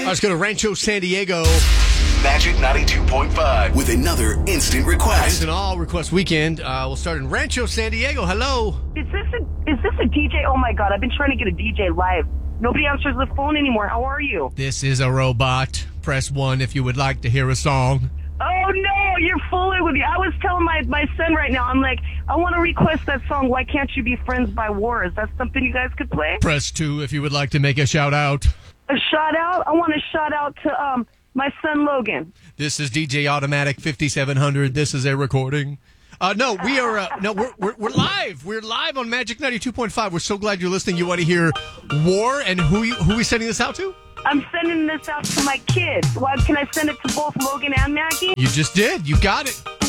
Let's go to Rancho San Diego. Magic 92.5 with another instant request. It's an all request weekend. We'll start in Rancho San Diego. Hello. Is this a DJ? Oh my God, I've been trying to get a DJ live. Nobody answers the phone anymore. How are you? This is a robot. Press 1 if you would like to hear a song. Oh no, you're fooling with me. I was telling my son right now, I'm like, I want to request that song, Why Can't You Be Friends by War. Is that something you guys could play? Press 2 if you would like to make a shout out. A shout out? I want to shout out to my son Logan. This is DJ Automatic 5700. This is a recording. No, we are. We're live. We're live on Magic 92.5. We're so glad you're listening. You want to hear War and who are we sending this out to? I'm sending this out to my kids. Why can I send it to both Logan and Maggie? You just did. You got it.